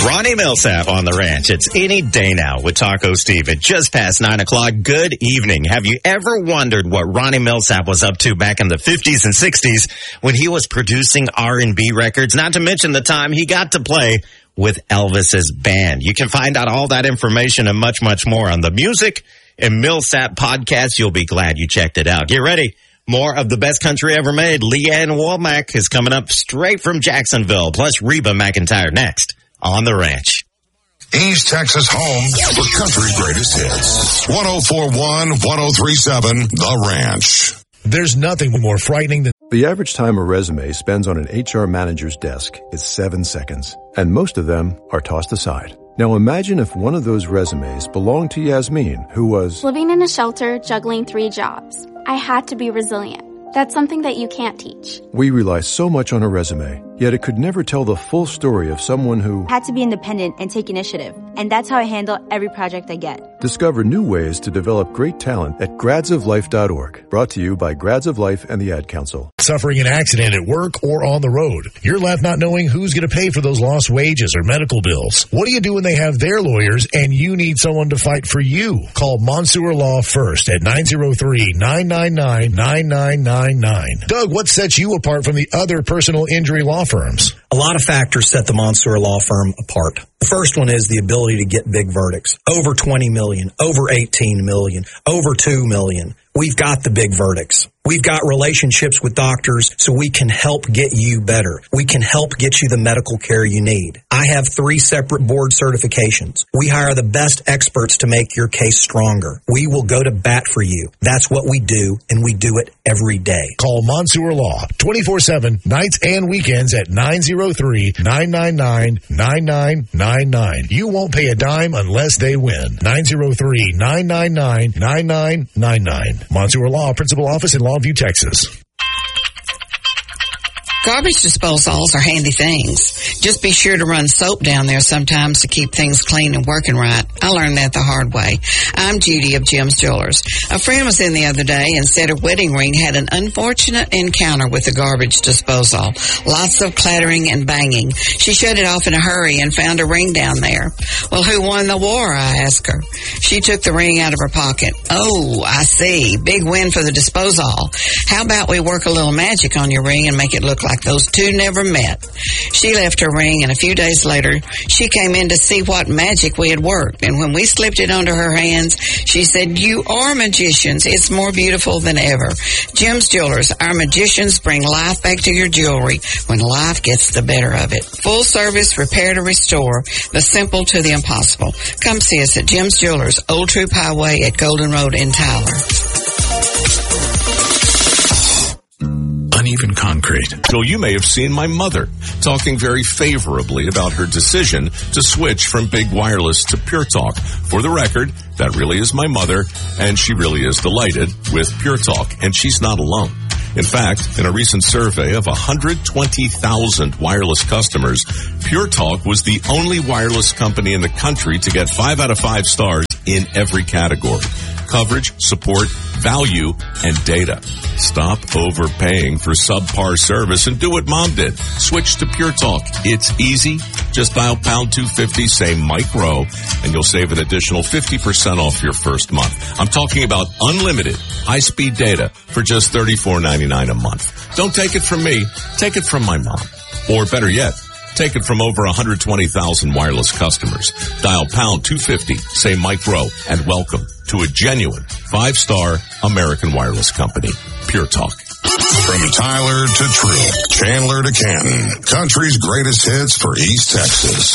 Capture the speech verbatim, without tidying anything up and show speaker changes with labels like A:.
A: Ronnie Millsap on the ranch. It's any day now with Taco Steve. At just past nine o'clock. Good evening. Have you ever wondered what Ronnie Millsap was up to back in the fifties and sixties when he was producing R and B records? Not to mention the time he got to play with Elvis's band. You can find out all that information and much, much more on the Music and Millsap podcast. You'll be glad you checked it out. Get ready. More of the best country ever made. Leanne Womack is coming up straight from Jacksonville, plus Reba McEntire next on the ranch.
B: East Texas home for country greatest hits. one oh four point one, one oh three point seven, The Ranch.
C: There's nothing more frightening than...
D: The average time a resume spends on an H R manager's desk is seven seconds, and most of them are tossed aside. Now imagine if one of those resumes belonged to Yasmin, who was...
E: living in a shelter, juggling three jobs. I had to be resilient. That's something that you can't teach.
D: We rely so much on a resume, yet it could never tell the full story of someone who...
F: had to be independent and take initiative. And that's how I handle every project I get.
D: Discover new ways to develop great talent at grads of life dot org. Brought to you by Grads of Life and the Ad Council.
C: Suffering an accident at work or on the road. You're left not knowing who's going to pay for those lost wages or medical bills. What do you do when they have their lawyers and you need someone to fight for you? Call Mansour Law first at nine oh three, nine nine nine, nine nine nine nine. Doug, what sets you apart from the other personal injury law firms?
G: A lot of factors set the Mansour Law Firm apart. The first one is the ability to get big verdicts. Over twenty million, over eighteen million, over two million. We've got the big verdicts. We've got relationships with doctors so we can help get you better. We can help get you the medical care you need. I have three separate board certifications. We hire the best experts to make your case stronger. We will go to bat for you. That's what we do, and we do it every day.
C: Call Mansour Law twenty-four seven, nights and weekends at nine oh three, nine nine nine, nine nine nine nine. You won't pay a dime unless they win. nine oh three, nine nine nine, nine nine nine nine. Mansour Law, Principal Office in Longview, Texas.
H: Garbage disposals are handy things. Just be sure to run soap down there sometimes to keep things clean and working right. I learned that the hard way. I'm Judy of Jim's Jewelers. A friend was in the other day and said her wedding ring had an unfortunate encounter with the garbage disposal. Lots of clattering and banging. She shut it off in a hurry and found a ring down there. Well, who won the war, I asked her. She took the ring out of her pocket. Oh, I see. Big win for the disposal. How about we work a little magic on your ring and make it look like those two never met? She left her ring, and a few days later, she came in to see what magic we had worked. And when we slipped it onto her hands, she said, "You are magicians. It's more beautiful than ever." Jim's Jewelers, our magicians bring life back to your jewelry when life gets the better of it. Full service, repair to restore, the simple to the impossible. Come see us at Jim's Jewelers, Old Troop Highway at Golden Road in Tyler.
B: Uneven concrete.
I: So you may have seen my mother talking very favorably about her decision to switch from Big Wireless to Pure Talk. For the record, that really is my mother, and she really is delighted with Pure Talk, and she's not alone. In fact, in a recent survey of one hundred twenty thousand wireless customers, Pure Talk was the only wireless company in the country to get five out of five stars in every category: coverage, support, value, and data. Stop overpaying for subpar service and do what Mom did. Switch to Pure Talk. It's easy. Just dial pound two fifty, say Mike Rowe, and you'll save an additional fifty percent off your first month. I'm talking about unlimited high-speed data for just thirty-four ninety-nine a month. Don't take it from me. Take it from my mom. Or better yet, take it from over one hundred twenty thousand wireless customers. Dial pound two fifty, say Mike Rowe, and welcome to a genuine five-star American wireless company, Pure Talk.
B: From Tyler to Truett, Chandler to Canton, country's greatest hits for East Texas.